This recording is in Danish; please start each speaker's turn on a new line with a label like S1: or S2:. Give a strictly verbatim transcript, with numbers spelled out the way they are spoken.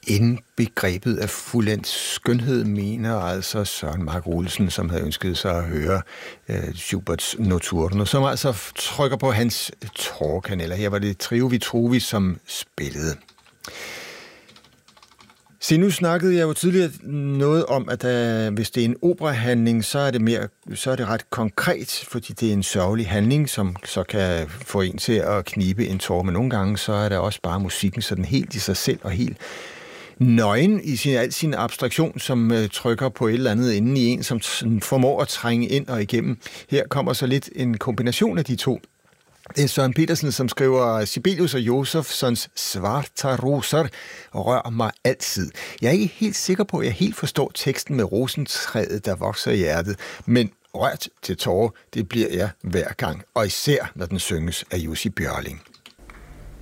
S1: indbegrebet af fuldendt skønhed, mener altså Søren Mark Olsen, som havde ønsket sig at høre uh, Schuberts Notturno, som altså trykker på hans tårerkaneller. Her var det Trio Vitruvi, som spillede. Se, nu snakkede jeg jo tidligere noget om, at uh, hvis det er en operahandling, så er det mere, så er det ret konkret, fordi det er en sørgelig handling, som så kan få en til at knibe en tår. Men nogle gange, så er der også bare musikken sådan helt i sig selv og helt nøgen i sin, al sin abstraktion, som uh, trykker på et eller andet inden i en, som t- formår at trænge ind og igennem. Her kommer så lidt en kombination af de to. Det er Søren Petersen, som skriver Sibelius og Josefssons Svarta rosor rører mig altid. Jeg er ikke helt sikker på, at jeg helt forstår teksten med rosentræet, der vokser i hjertet, men rørt til tårer, det bliver jeg hver gang, og især når den synges af Jussi Björling.